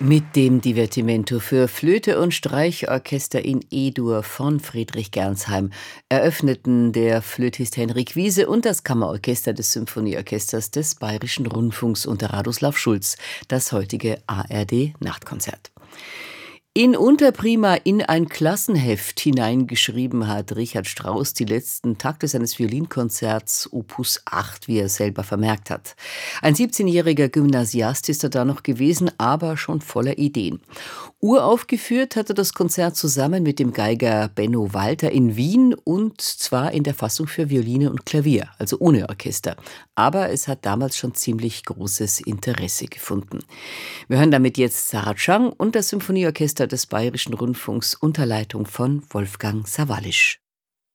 Mit dem Divertimento für Flöte und Streichorchester in E-Dur von Friedrich Gernsheim eröffneten der Flötist Henrik Wiese und das Kammerorchester des Symphonieorchesters des Bayerischen Rundfunks unter Radoslav Schulz das heutige ARD-Nachtkonzert. In Unterprima in ein Klassenheft hineingeschrieben hat Richard Strauss die letzten Takte seines Violinkonzerts Opus 8, wie er selber vermerkt hat. Ein 17-jähriger Gymnasiast ist er da noch gewesen, aber schon voller Ideen. Uraufgeführt hat er das Konzert zusammen mit dem Geiger Benno Walter in Wien und zwar in der Fassung für Violine und Klavier, also ohne Orchester. Aber es hat damals schon ziemlich großes Interesse gefunden. Wir hören damit jetzt Sarah Chang und das Symphonieorchester des Bayerischen Rundfunks unter Leitung von Wolfgang Sawallisch.